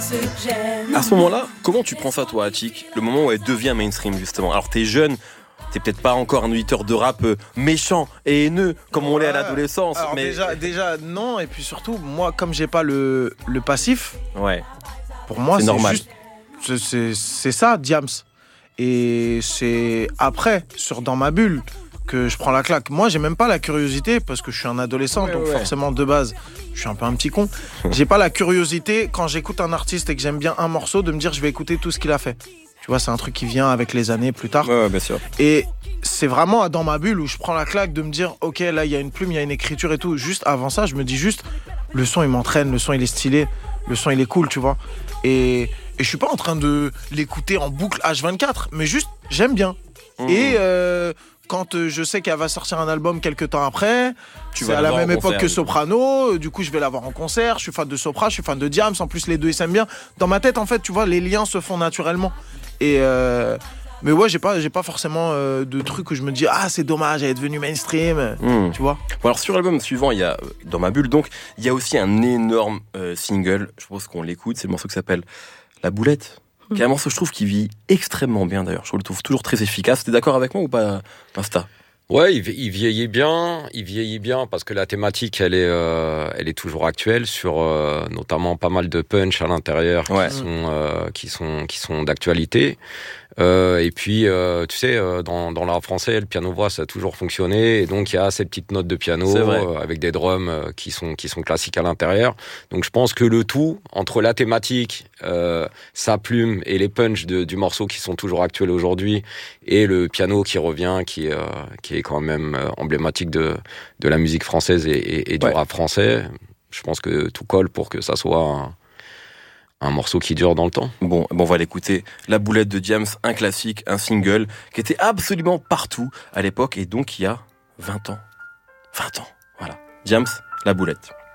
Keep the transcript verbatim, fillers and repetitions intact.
À ce moment-là, comment tu prends ça, toi, Attic? Le moment où elle devient mainstream, justement. Alors, t'es jeune, t'es peut-être pas encore un auditeur de rap euh, méchant et haineux comme on Ouais. l'est à l'adolescence. Alors mais... déjà, déjà, non. Et puis surtout, moi, comme j'ai pas le, le passif, ouais. pour moi, c'est, c'est normal. juste. C'est, c'est, c'est ça, Diams. Et c'est après, sur Dans ma bulle, que je prends la claque. Moi, j'ai même pas la curiosité, parce que je suis un adolescent, ouais, donc ouais. forcément, de base, je suis un peu un petit con. J'ai pas la curiosité, quand j'écoute un artiste et que j'aime bien un morceau, de me dire je vais écouter tout ce qu'il a fait. Tu vois, c'est un truc qui vient avec les années plus tard. Ouais, ouais, bien sûr. Et c'est vraiment Dans ma bulle où je prends la claque de me dire ok, là, il y a une plume, il y a une écriture et tout. Juste avant ça, je me dis juste, le son, il m'entraîne, le son, il est stylé, le son, il est cool, tu vois. Et, et je suis pas en train de l'écouter en boucle H vingt-quatre, mais juste, j'aime bien. Mmh. Et euh, quand euh, je sais qu'elle va sortir un album quelques temps après, tu c'est à la même époque que Soprano, du coup je vais la voir en concert, je suis fan de Sopra, je suis fan de Diams, en plus les deux ils s'aiment bien. Dans ma tête en fait, tu vois, les liens se font naturellement. Et euh, mais ouais, j'ai pas, j'ai pas forcément euh, de trucs où je me dis ah c'est dommage, elle est devenue mainstream, mmh. tu vois. Bon alors sur l'album suivant, il y a Dans ma bulle, donc il y a aussi un énorme euh, single, je pense qu'on l'écoute, c'est le morceau qui s'appelle La Boulette. Qui est un morceau, je trouve, qui vit extrêmement bien, d'ailleurs. Je le trouve toujours très efficace. T'es d'accord avec moi ou pas, Insta? Ouais, il, il vieillit bien. Il vieillit bien parce que la thématique, elle est, euh, elle est toujours actuelle sur euh, notamment pas mal de punch à l'intérieur ouais. qui sont, euh, qui sont, qui sont d'actualité. Euh, et puis, euh, tu sais, euh, dans, dans l'art français, le piano-voix, ça a toujours fonctionné. Et donc, il y a ces petites notes de piano euh, avec des drums euh, qui sont, qui sont classiques à l'intérieur. Donc, je pense que le tout, entre la thématique, euh, sa plume et les punchs de, du morceau qui sont toujours actuels aujourd'hui, et le piano qui revient, qui, euh, qui est quand même emblématique de, de la musique française et, et, et du ouais. rap français, je pense que tout colle pour que ça soit un, un morceau qui dure dans le temps. Bon, bon, on va l'écouter. La Boulette de Diams, un classique, un single qui était absolument partout à l'époque et donc il y a vingt ans. vingt ans, voilà. Diams, La Boulette.